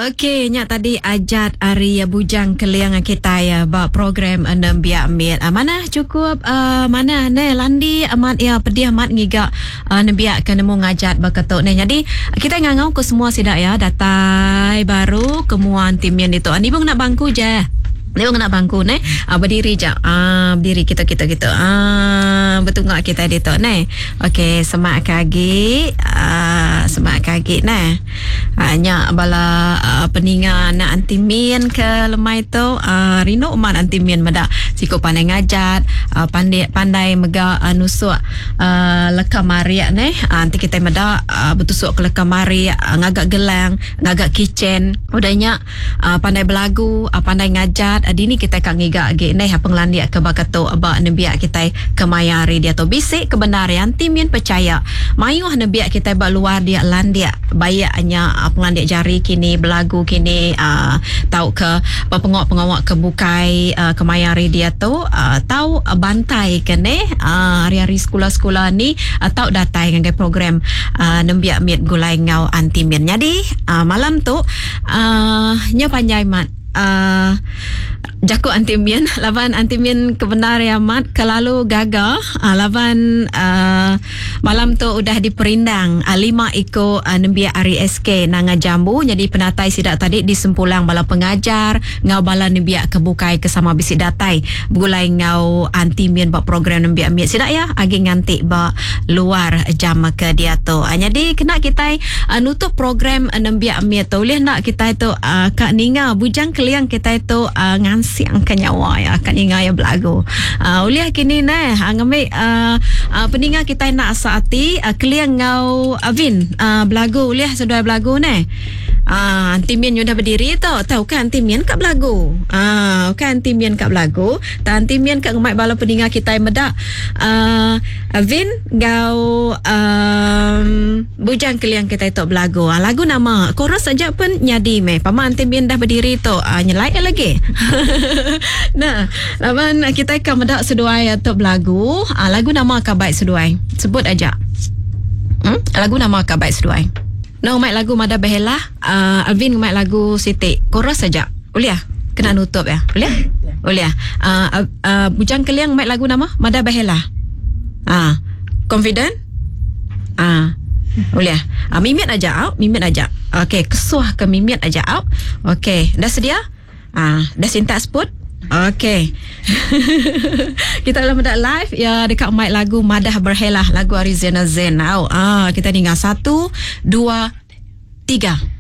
Okey, nyak tadi ajat Ari bujang keliang kita ya ba program enam biak mit. Mana cukup mana ne landi amat ya pedih amat ngiga nebiak ke nemu ngajat ba ketuk ne. Jadi kita ngangau ke semua sidak ya datai baru kemuan timian itu. Ani bang nak bangku je. Dia nak bangku ne, berdiri je. Berdiri kita. Betul ngak kita di tu ne. Okey, semak kaki. Semak kaki ne. Nya bala peningan nak antimin ke lemai tu. Rino umat antimin mada. Siku pandai ngajat, pandai mega nusuk lekam mariak ne. Nanti kita mada bertusuk ke lekam mariak, ngagak gelang, ngagak kitchen. Udahnya pandai belagu, pandai ngajat. Dini kita kang ngiga age nei ha penglandia ke bakato aba nebiak kita kemayari dia to bisik kebenaran timin percaya mayuh nebiak kita ba luar dia landia bayaknya penglandia jari kini belagu kini tahu ke pengawak-pengawak ke bukai kemayari dia tu tahu bantai kene hari-hari sekolah-sekolah ni tahu datai dengan program nebiak mit gulai ngau antimin. Jadi malam tu nya panjai mat jaku antimin lawan antimin kebenar amat kelalu gagal lawan malam tu udah diperindang 5 iko nembia Ari SK nanga jambu. Jadi penatai sidak tadi disempulang bala pengajar ngau bala nembia kebukai kesama bisi datai gulai ngau antimin ba program nembia mit sidak ya agi nganti ba luar jam ke dia tu. Jadi kena kita nutup program nembia mit tu leh nak kita itu kak ninga bujang keliang kita itu ngansiang ke nyawa ya kan inga ya belagu uliah kini nah ngambil peninga kita nak saati keliang ngau Avin belagu uliah sudah belagu nah antimin sudah berdiri tahu kan antimin kat belagu kan antimin kat belagu dan antimin kat ngambil bala peninga kita medak Avin ngau bujang keliang kita itu belagu lagu nama koros saja pun nyadi meh paman antimin dah berdiri tu nyelai lagi. Nah, lawan kita akan medak seduai untuk lagu. Lagu nama akan baik seduai. Sebut aja. Lagu nama akan baik seduai. No, main lagu Mada Behela. Alvin main lagu Siti. Koros saja. Uliah. Kena nutup ya. Uliah. Bujang keliang main lagu nama Mada Behela. Confident? Uliah. Mimit aja out. Mimit aja. Okey, kesuah ke mimit aja out. Okey, dah sedia? Dah sintak spot? Okey. Kita dalam mendak live ya dekat mic lagu Madah Berhelah lagu Arizena Zen. Kita dengar 1 2 3